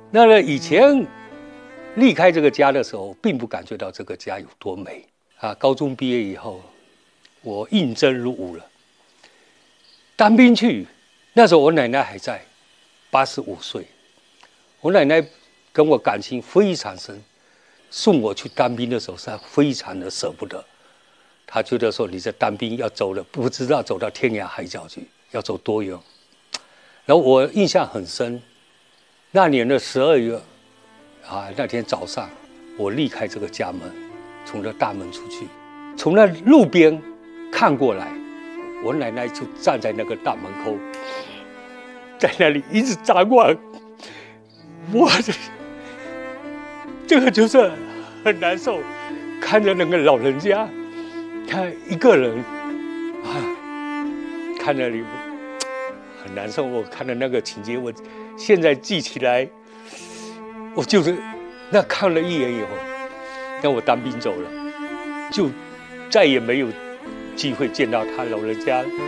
那呢，以前离开这个家的时候，并不感觉到这个家有多美啊。高中毕业以后，我应征入伍了，当兵去。那时候我奶奶还在，85岁。我奶奶跟我感情非常深，送我去当兵的时候是非常的舍不得。她觉得说你这当兵要走了，不知道走到天涯海角去，要走多远。然后我印象很深，那年的12月，那天早上我离开这个家门，从这大门出去，从那路边看过来，我奶奶就站在那个大门口，在那里一直张望。我这个就是很难受，看着那个老人家，他一个人看那里很难受。我看到那个情节，我现在记起来，我就是那看了一眼以后，那我当兵走了，就再也没有机会见到他老人家了。